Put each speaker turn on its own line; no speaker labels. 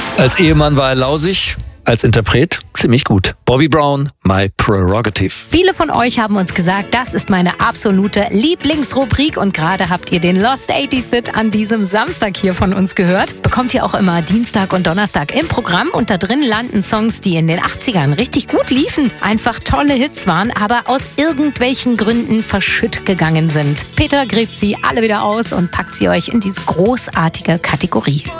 Als Ehemann war er lausig, als Interpret ziemlich gut. Bobby Brown, My Prerogative.
Viele von euch haben uns gesagt, das ist meine absolute Lieblingsrubrik und gerade habt ihr den Lost 80s Hit an diesem Samstag hier von uns gehört. Bekommt ihr auch immer Dienstag und Donnerstag im Programm und da drin landen Songs, die in den 80ern richtig gut liefen, einfach tolle Hits waren, aber aus irgendwelchen Gründen verschütt gegangen sind. Peter gräbt sie alle wieder aus und packt sie euch in diese großartige Kategorie.